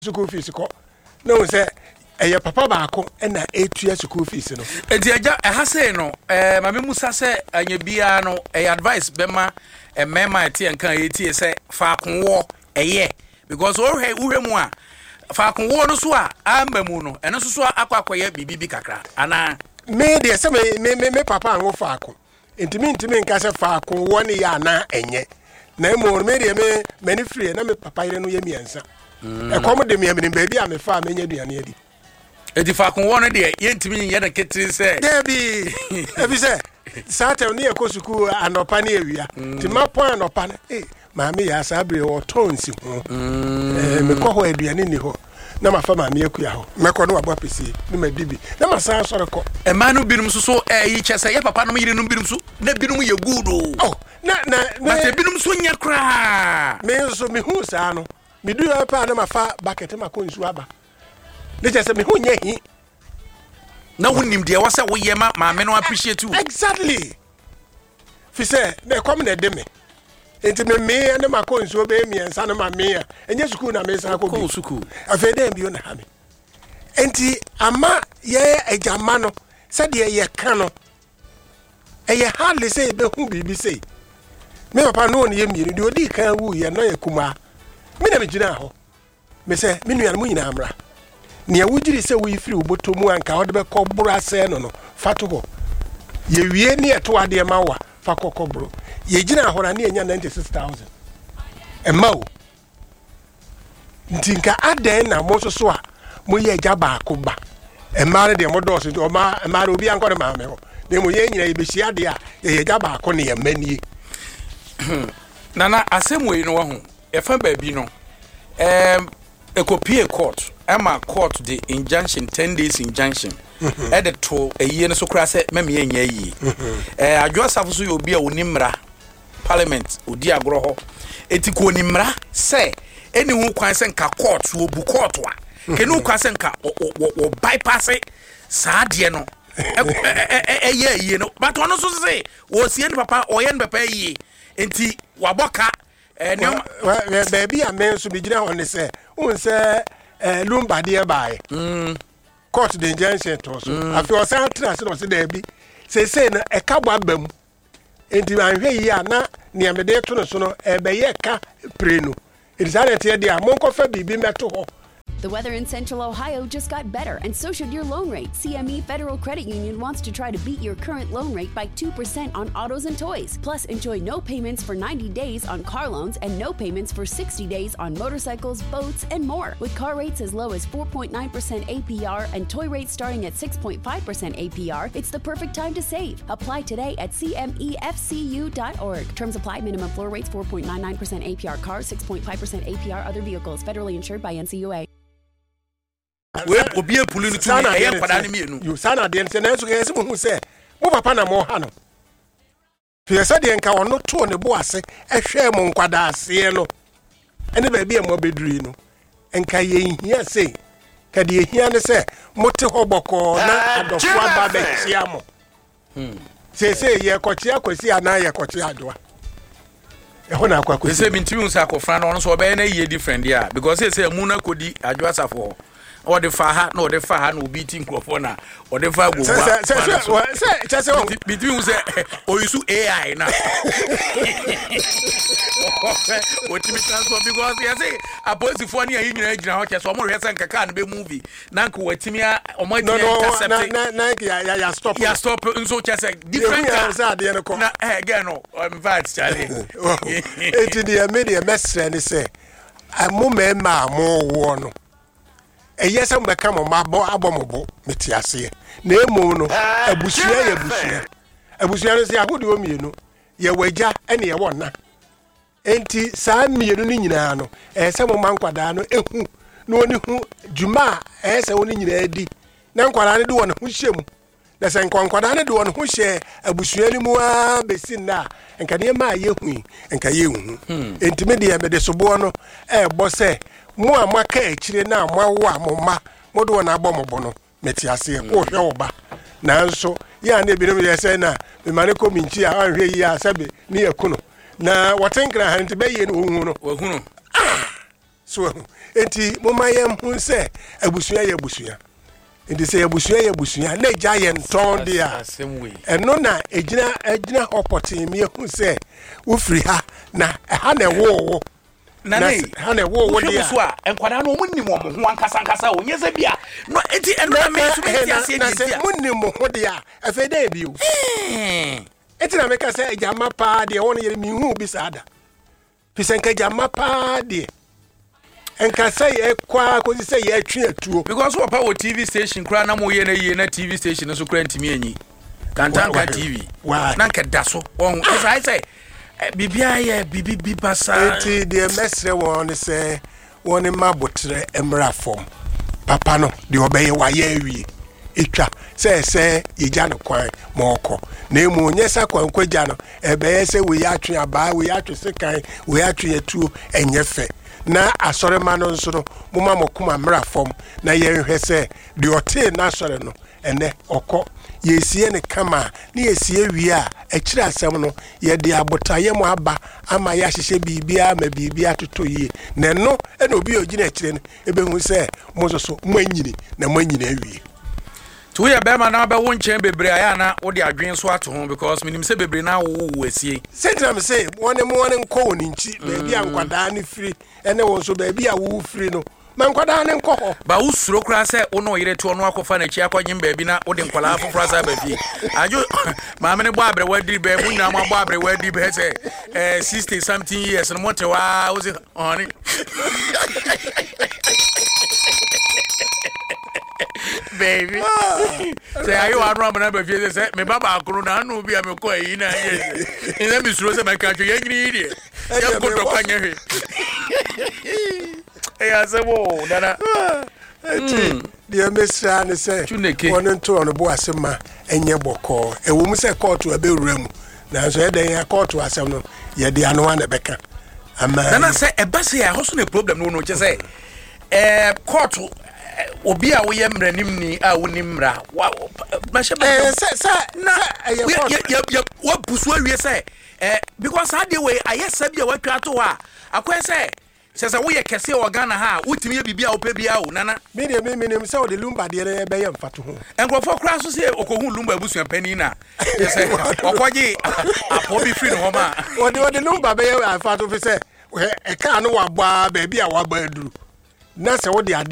school fees ko no say eye papa baako na etua school fees no enti agya ha say no mame musa say anya bia no advice bema mema eti enkan eti say fa konwo because wo mu a fa konwo no so a amba mu no eno so akwakoye bibi kakra ana me de say me papa anwo fa ko ntimi nka say fa konwo ne ya na enye na mo me de me mani free na me papa ire no ye miensa e kom de me baby a me fa me nya duane adi edi fa konwo no de ye ntimi ye na ketiri say debi ebi say Saturday ne ekosuku anopa ne ewia ti mapo anopa ne maami ya sabre o tonsi ho me ko ho aduane ni ho na mafa maami akua ho me ko no abo pesi ni madibi na masa sore ko e ma no binum so yi chese ye papa no yire no binum so na binum ye good oh na te binum so nya kra me so me hu sa no me du pa na mafa bucket ma ko nsu aba ne chese me hu nya hi na wonim de wasa wo ye ma maame no appreciate you exactly fi say na come na de me enti me na makọ nso be miensa na ma me a enye school na me sa ko bi school afede bi o na ha me enti ama ye ejama no se de ye ka no eye hardly say be hu bibi say me papa no ne ye mienu de odi kan wu ye no ye kuma me na me gina ho me se me nua mu nyina amra ne awugiri se wi free oboto mu anka o de be ko buru ase no fato ho ye wie ne eto ade ma wa fa kokobro ye gina ahora ne enya 96,000 emao ntinka aden na mo so a mo ye gya baako ba emare de mo dos o ma emare obi anko de ma me ho ne mo ye nyina ye beshi ade a ye gya baako ne ye manie nana asemwe no ho e fa ba bi no ekopie court ama court the injunction 10 days injunction edit to eyi no so kra se meme ye nya yi adwasafo so obi a onimra parliament odi agro ho etiko onimra se eni hu kwan se nka court wo bu court wa kenu kwan se nka wo bypass saade no ye no but ono so se wo sie ni papa oye ni papa yi enti waboka baby a men so be gina on say un say lumba de bae court the injunction to so afi o say trans no say there bi say na e ka gba bam enti anhwe yi ana ne me de to no so no e be ye ka prenu it is that here dia mon ko fa bibi meto ho. The weather in Central Ohio just got better, and so should your loan rate. CME Federal Credit Union wants to try to beat your current loan rate by 2% on autos and toys. Plus, enjoy no payments for 90 days on car loans and no payments for 60 days on motorcycles, boats, and more. With car rates as low as 4.9% APR and toy rates starting at 6.5% APR, it's the perfect time to save. Apply today at cmefcu.org. Terms apply. Minimum floor rates 4.99% APR cars, 6.5% APR other vehicles. Federally insured by NCUA. We obi epulu ni tu e kwada ni mienu you sana de nse na so ke se mu se mo papa na mo ha no fi se de nka wono to ne bo ase ehwe mo nkwada ase no ene ba bi e mo beduri no nka ye hia se ka de hia ne se mo te hoboko na adofo aba be chia mo se ye kochi akwasi ana ye kochi adoa e ho na akwakwasi se bintimi unsa akofra no so be na ye different dia because se mu na kodi adwasafo or the faha no the faha no beating crofona or the faha go say between say or you AI now what you transfer because you say a police for near you know okay so mo reason kaka no be movie na ko watimi o mo ya stop so just different na again no invite Charlie it the media message and say mo mema mo wo no eyesa mbeka mo mabo abomobo metiase na emu no abusua no se ahodi o mienu ye wagya ene ye wona enti saa mienu ni nyina no ehse mo mankwada no ehu na oni hu djuma ehse oni nyina adi na nkwada ne de wona hu hyem na se nkwada ne de wona hu hye abusua ni mu a besin na enka ne ma ye hu enka ye hu enti me de sobo no bo se mo amaka ekire na amawo amoma mo do na agbomobo no metiase ko hwe oba nanso ya na ebinom ye se na me mane ko minchi a anhwe yi a sabe ni yakuno na watenkra hanti be ye no ohunu ohunu so enti moma yɛm hu sɛ abusua yɛ abusua enti sɛ abusua yɛ abusua na agya yɛ ntɔn de a ɛno na egyina hɔpɔtee mi hu sɛ wofiri ha na ha na ɛwo na ne ha na ɛwo de a so a enkwada no munnim mo ho ankasa onye sɛ bia no enti ɛno me so me tiase na sɛ munnim mo ho de a afei da bi o enti na meka sɛ agya ma paa de wɔn yɛ mi hu bi saada pisanka agya ma paa de enka say ekwa ko say ye atwe atuo because what power TV station kra na mo ye na TV station so kra ntimi anyi kantanka TV na nka daso won I say bibia ye bibi basa enti de mesre won say won mabotre emra form papa no de obeye wa ye awie etwa say ye gya no kwan ma okọ na emu nyesa kwan kwagya no ebeye say we atwe aba we atwe sekan we atwe atuo enye fe na asore ma no nso no moma mokuma mra fom na ye hwɛ sɛ de ɔte na asore no ene ɔkɔ yesie ne kama na yesie wie a akira asɛm no ye de abotaye mo aba ama ya hyehyɛ bibia ma bibia toto yie na no ene obi ogina akire no ebehu sɛ mo so mo anyini na mo anyina awie to ye be ma na be won chen bebre aya na wo de adwen so ato ho because minim se bebre na wo asie sentra me say won nko woni nchi baabi ankwada ne firi ene won so baabi a wo firi no man kwada ne nko ho ba wo suro kra se wo no yire to no akofa na chi akwanyem baabi na wo de nkwala afofra sa ba fie ajo ma me ne bo abre wadi be mu na ma bo abre wadi be se 60 something years no motewa wo se oni baby say ayo anu na ba fie say me baba akuru na anu bi a me ko yi na ye ina mi suro se ma ka twa ye nyiri die ya ko to kwanye he ya sebo dana de mesra ne say won nto on bo asema enye boko ewo mu say court abewura mu na so e den ya court asem no ye de anu na beka ama dana say e ba say ya ho so na problem no no che say court obi a wo ye mranim ni a wo ni mra ma she ba na wo busu awie say because how dey way ayesa bia watwa to ha akwa say sese wo ye kese o Ghana ha wotimi ye bibia wo pe bia wo nana me de me nim say o de lumba de re be ye mfato ho enkrofo kra so say okohu lumba abusuan pani na say okoji apo bi free no ho ma o de lumba be ye mfato fi say e ka no wa ba bia wa ba duru na se wo de